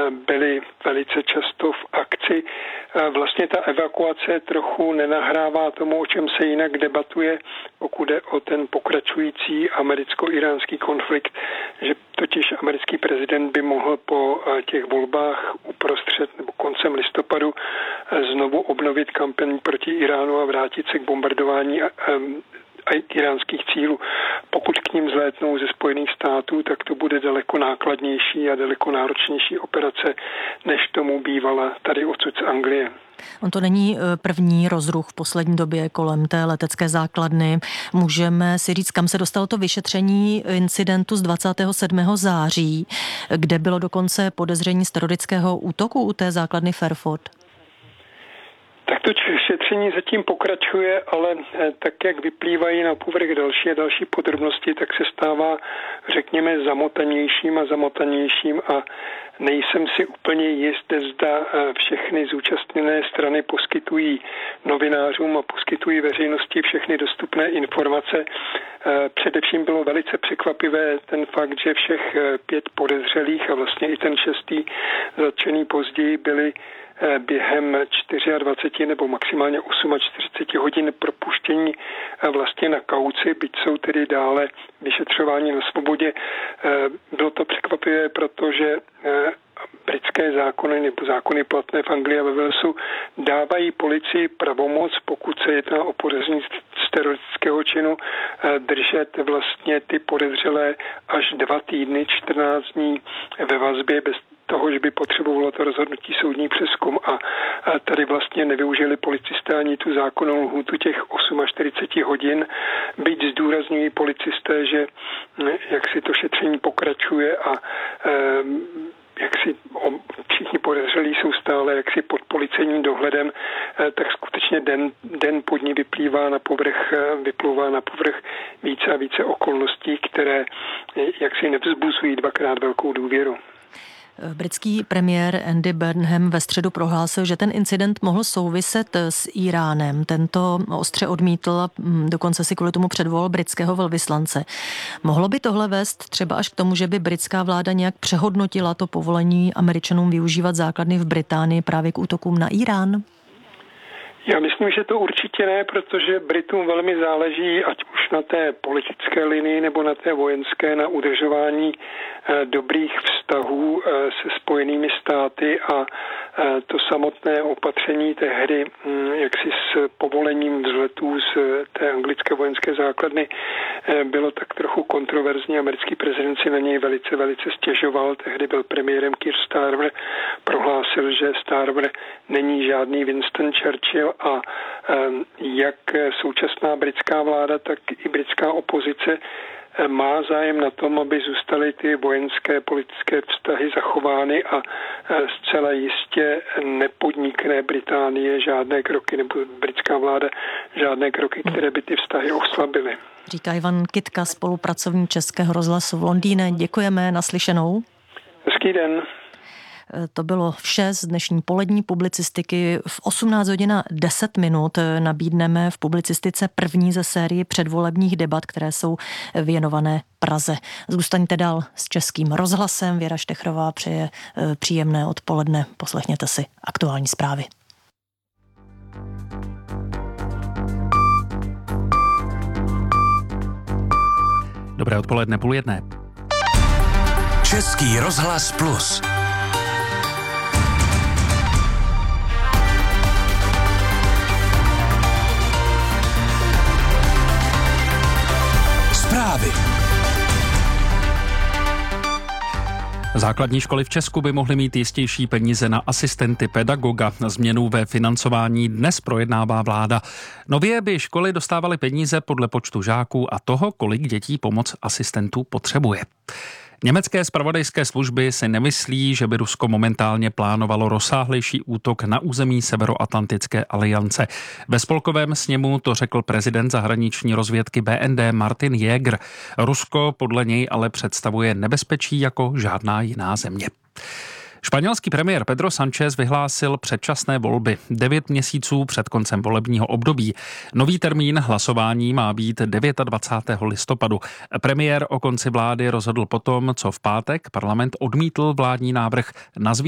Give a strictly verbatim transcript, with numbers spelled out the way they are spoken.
byli velice často v akci. Vlastně ta evakuace trochu nenahrává tomu, o čem se jinak debatuje, pokud jde o ten pokračující americko-iránský konflikt, že totiž americký prezident by mohl po těch volbách uprostřed nebo koncem listopadu znovu obnovit kampaň proti Iránu a vrátit se k bombardování a iránských cílů. Pokud k ním zlétnou ze Spojených států, tak to bude daleko nákladnější a daleko náročnější operace, než tomu bývala tady odsud z Anglie. On to není první rozruch v poslední době kolem té letecké základny. Můžeme si říct, kam se dostalo to vyšetření incidentu z dvacátého sedmého září, kde bylo dokonce podezření z teroristického útoku u té základny Fairford? Tak to šetření zatím pokračuje, ale tak, jak vyplývají na povrch další a další podrobnosti, tak se stává, řekněme, zamotanějším a zamotanějším a nejsem si úplně jist, zda všechny zúčastněné strany poskytují novinářům a poskytují veřejnosti všechny dostupné informace. Především bylo velice překvapivé ten fakt, že všech pět podezřelých a vlastně i ten šestý zatčený později byli během dvacet čtyři nebo maximálně čtyřicet osm hodin propuštění vlastně na kauci, byť jsou tedy dále vyšetřování na svobodě. Bylo to překvapivé, protože britské zákony nebo zákony platné v Anglii a ve Walesu dávají policii pravomoc, pokud se jedná o podezření z teroristického činu, držet vlastně ty podezřelé až dva týdny, čtrnáct dní ve vazbě bez toho, že by potřebovalo to rozhodnutí soudní přezkum a, a tady vlastně nevyužili policisté ani tu zákonnou lhůtu těch čtyřicet osm hodin, byť zdůrazňují policisté, že jak si to šetření pokračuje a e, jak si všichni podezřelí jsou stále jaksi pod policejním dohledem, tak skutečně den, den pod ní vyplývá na povrch, vyplouvá na povrch více a více okolností, které jaksi nevzbuzují dvakrát velkou důvěru. Britský premiér Andy Burnham ve středu prohlásil, že ten incident mohl souviset s Íránem. Tento ostře odmítl a dokonce si kvůli tomu předvolal britského velvyslance. Mohlo by tohle vést třeba až k tomu, že by britská vláda nějak přehodnotila to povolení Američanům využívat základny v Británii právě k útokům na Írán? Já myslím, že to určitě ne, protože Britům velmi záleží, ať už na té politické linii nebo na té vojenské, na udržování dobrých vztahů se Spojenými státy a to samotné opatření tehdy, jaksi s povolením vzletů z té anglické vojenské základny, bylo tak trochu kontroverzní. Americký prezident si na něj velice, velice stěžoval. Tehdy byl premiérem Keir Starmer, prohlásil, že Starmer není žádný Winston Churchill a jak současná britská vláda, tak i britská opozice má zájem na tom, aby zůstaly ty vojenské politické vztahy zachovány a zcela jistě nepodnikne Británie žádné kroky, nebo britská vláda žádné kroky, které by ty vztahy oslabily. Říká Ivan Kytka, spolupracovník Českého rozhlasu v Londýně. Děkujeme, naslyšenou. Hezký den. To bylo vše z dnešní polední publicistiky. V osmnáct hodin deset minut nabídneme v publicistice první ze série předvolebních debat, které jsou věnované Praze. Zůstaňte dál s Českým rozhlasem. Věra Štechrová přeje příjemné odpoledne. Poslechněte si aktuální zprávy. Dobré odpoledne, půl jedné. Český rozhlas plus. Zprávy. Základní školy v Česku by mohly mít jistější peníze na asistenty pedagoga. Změnu ve financování dnes projednává vláda. Nově by školy dostávaly peníze podle počtu žáků a toho, kolik dětí pomoc asistentů potřebuje. Německé zpravodajské služby si nemyslí, že by Rusko momentálně plánovalo rozsáhlejší útok na území Severoatlantické aliance. Ve spolkovém sněmu to řekl prezident zahraniční rozvědky B N D Martin Jäger. Rusko podle něj ale představuje nebezpečí jako žádná jiná země. Španělský premiér Pedro Sánchez vyhlásil předčasné volby devět měsíců před koncem volebního období. Nový termín hlasování má být dvacátého devátého listopadu. Premiér o konci vlády rozhodl potom, co v pátek parlament odmítl vládní návrh na